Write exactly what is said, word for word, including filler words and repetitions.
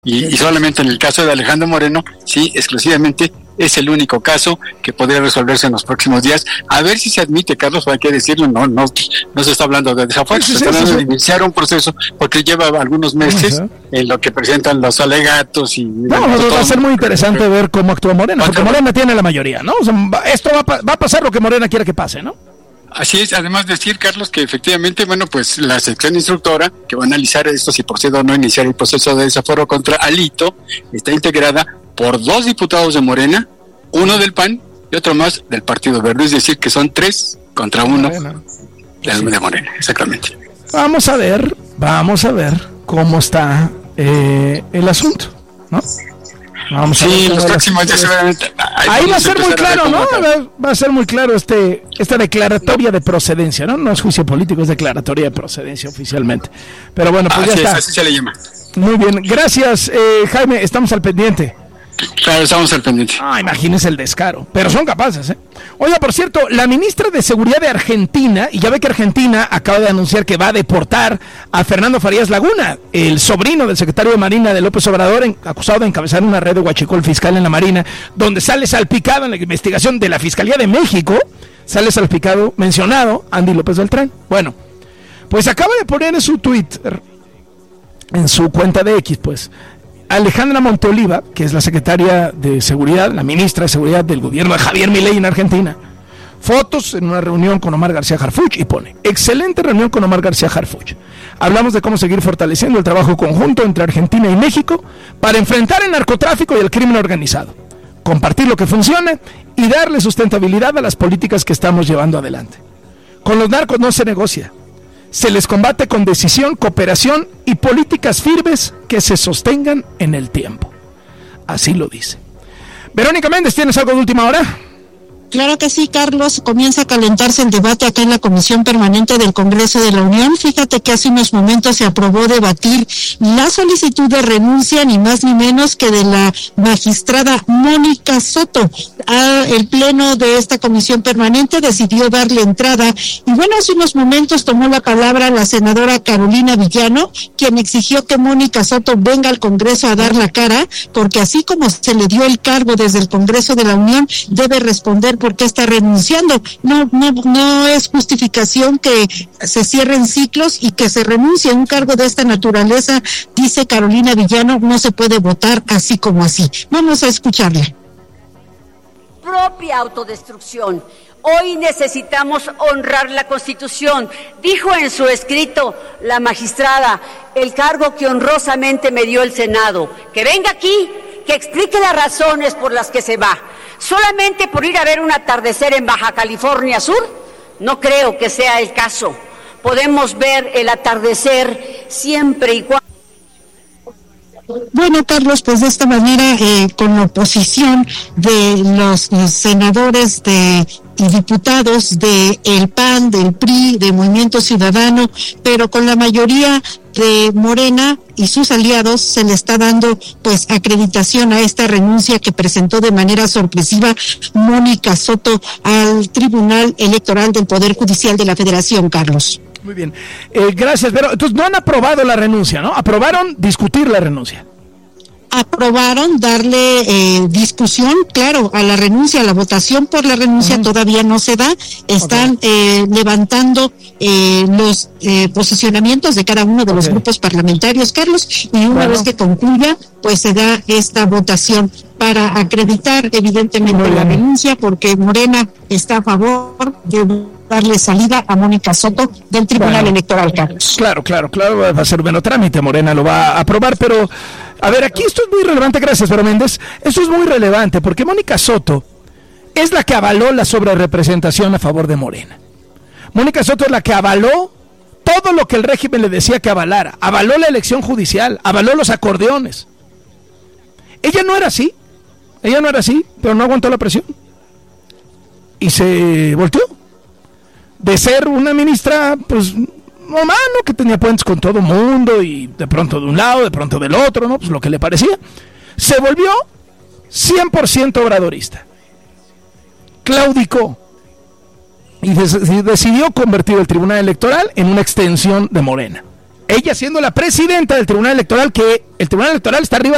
Y, y solamente en el caso de Alejandro Moreno, sí, exclusivamente es el único caso que podría resolverse en los próximos días. A ver si se admite, Carlos, hay que decirlo, no no no se está hablando de desafuero, se está hablando de iniciar un proceso, porque lleva algunos meses uh-huh. en lo que presentan los alegatos. Y no, no va a ser muy interesante ver cómo actúa Morena, porque Morena tiene la mayoría, ¿no? O sea, esto va, va a pasar lo que Morena quiera que pase, ¿no? Así es, además decir, Carlos, que efectivamente, bueno, pues la sección instructora que va a analizar esto, si procede o no iniciar el proceso de desafuero contra Alito, está integrada por dos diputados de Morena, uno del P A N y otro más del Partido Verde, es decir, que son tres contra uno Morena. De, sí. de Morena, exactamente. Vamos a ver, vamos a ver cómo está eh, el asunto, ¿no? Vamos a sí, los próximos días seguramente. Ahí va a ser muy claro, ¿no? Va a ser muy claro este esta declaratoria de procedencia, ¿no? No es juicio político, es declaratoria de procedencia oficialmente. Pero bueno, pues así ya está. Es, así se le llama. Muy bien, gracias, eh, Jaime, estamos al pendiente. Claro, estamos al pendiente. Ah, imagínense el descaro, pero son capaces, ¿eh? Oiga, por cierto, la ministra de Seguridad de Argentina, y ya ve que Argentina acaba de anunciar que va a deportar a Fernando Farías Laguna, el sobrino del secretario de Marina de López Obrador, en, acusado de encabezar una red de huachicol fiscal en la Marina, donde sale salpicado en la investigación de la Fiscalía de México, sale salpicado, mencionado, Andy López Beltrán. Bueno, pues acaba de poner en su Twitter, en su cuenta de X, pues, Alejandra Monteoliva, que es la secretaria de Seguridad, la ministra de Seguridad del gobierno de Javier Milei en Argentina, fotos en una reunión con Omar García Harfuch y pone, excelente reunión con Omar García Harfuch. Hablamos de cómo seguir fortaleciendo el trabajo conjunto entre Argentina y México para enfrentar el narcotráfico y el crimen organizado, compartir lo que funciona y darle sustentabilidad a las políticas que estamos llevando adelante. Con los narcos no se negocia. Se les combate con decisión, cooperación y políticas firmes que se sostengan en el tiempo. Así lo dice. Verónica Méndez, ¿tienes algo de última hora? Claro que sí, Carlos. Comienza a calentarse el debate acá en la Comisión Permanente del Congreso de la Unión. Fíjate que hace unos momentos se aprobó debatir la solicitud de renuncia, ni más ni menos que de la magistrada Mónica Soto. Ah, el pleno de esta Comisión Permanente decidió darle entrada. Y bueno, hace unos momentos tomó la palabra la senadora Carolina Villano, quien exigió que Mónica Soto venga al Congreso a dar la cara, porque así como se le dio el cargo desde el Congreso de la Unión, debe responder por qué está renunciando. No, no, no es justificación que se cierren ciclos y que se renuncie a un cargo de esta naturaleza, dice Carolina Villano, no se puede votar así como así. Vamos a escucharla. Propia autodestrucción. Hoy necesitamos honrar la Constitución. Dijo en su escrito la magistrada, el cargo que honrosamente me dio el Senado, que venga aquí, que explique las razones por las que se va. ¿Solamente por ir a ver un atardecer en Baja California Sur? No creo que sea el caso. Podemos ver el atardecer siempre y cuando... Bueno, Carlos, pues de esta manera, eh, con la oposición de los, los senadores de y diputados de el P A N, del P R I, de Movimiento Ciudadano, pero con la mayoría de Morena y sus aliados se le está dando pues acreditación a esta renuncia que presentó de manera sorpresiva Mónica Soto al Tribunal Electoral del Poder Judicial de la Federación, Carlos. Muy bien, eh, gracias, pero entonces no han aprobado la renuncia, ¿no? Aprobaron discutir la renuncia. Aprobaron darle eh, discusión, claro, a la renuncia, a la votación por la renuncia uh-huh. todavía no se da, están okay. eh, levantando eh, los eh, posicionamientos de cada uno de los okay. grupos parlamentarios, Carlos, y una bueno. vez que concluya, pues se da esta votación para acreditar evidentemente la renuncia, porque Morena está a favor de darle salida a Mónica Soto del Tribunal bueno, Electoral, Carlos. Claro, claro, claro, va a ser bueno trámite, Morena lo va a aprobar, pero a ver, aquí esto es muy relevante, gracias, Vero Méndez, esto es muy relevante, porque Mónica Soto es la que avaló la sobrerepresentación a favor de Morena. Mónica Soto es la que avaló todo lo que el régimen le decía que avalara, avaló la elección judicial, avaló los acordeones. Ella no era así, ella no era así, pero no aguantó la presión y se volteó. De ser una ministra, pues, humano, que tenía puentes con todo el mundo y de pronto de un lado, de pronto del otro, ¿no? Pues lo que le parecía. Se volvió cien por ciento obradorista. Claudicó. Y des- decidió convertir el Tribunal Electoral en una extensión de Morena. Ella siendo la presidenta del Tribunal Electoral, que el Tribunal Electoral está arriba